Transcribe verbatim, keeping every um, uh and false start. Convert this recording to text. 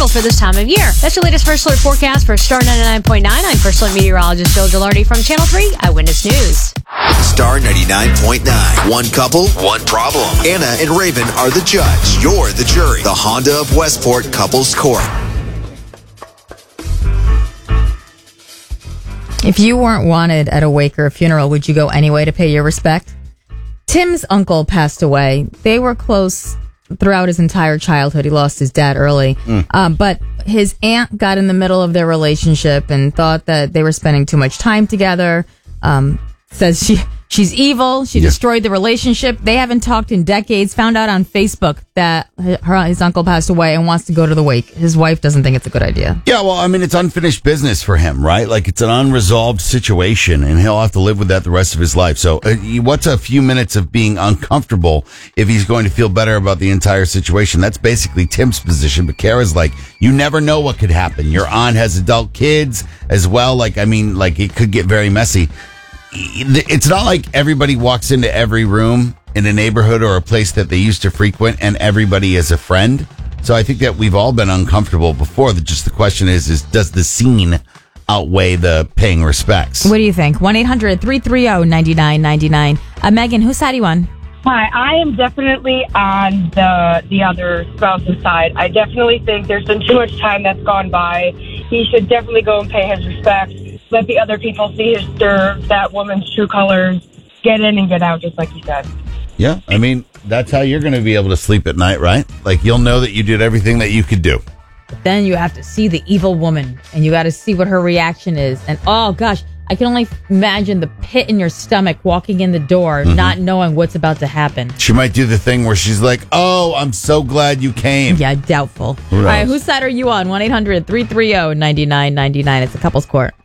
typical for this time of year. That's your latest First Alert forecast for Star ninety-nine point nine. I'm First Alert meteorologist Joe Gilardi from Channel three Eyewitness News. Star ninety-nine point nine. One couple, one problem. Anna and Raven are the judge. You're the jury. The Honda of Westport Couples Court. If you weren't wanted at a wake or a funeral, would you go anyway to pay your respect? Tim's uncle passed away. They were close throughout his entire childhood. He lost his dad early. Mm. Um, but his aunt got in the middle of their relationship and thought that they were spending too much time together. Um, says she she's evil. She yeah. destroyed the relationship. They haven't talked in decades. Found out on Facebook that her, his uncle passed away and wants to go to the wake. His wife doesn't think it's a good idea. Yeah, well, I mean, it's unfinished business for him, right? Like, it's an unresolved situation, and he'll have to live with that the rest of his life. So uh, what's a few minutes of being uncomfortable if he's going to feel better about the entire situation? That's basically Tim's position. But Kara's like, you never know what could happen. Your aunt has adult kids as well. Like, I mean, like, it could get very messy. It's not like everybody walks into every room in a neighborhood or a place that they used to frequent and everybody is a friend. So I think that we've all been uncomfortable before. Just the question is, is does the scene outweigh the paying respects? What do you think? one eight hundred three three zero nine nine nine nine. Uh, Megan, whose side are you on? Hi, I am definitely on the the other spouse's side. I definitely think there's been too much time that's gone by. He should definitely go and pay his respects. Let the other people see his serve, that woman's true colors, get in and get out, just like you said. Yeah, I mean, that's how you're going to be able to sleep at night, right? Like, you'll know that you did everything that you could do. But then you have to see the evil woman, and you got to see what her reaction is. And, oh, gosh, I can only imagine the pit in your stomach walking in the door, mm-hmm. not knowing what's about to happen. She might do the thing where she's like, oh, I'm so glad you came. Yeah, doubtful. All right, whose side are you on? one eight hundred three three zero nine nine nine nine. It's a couple's court.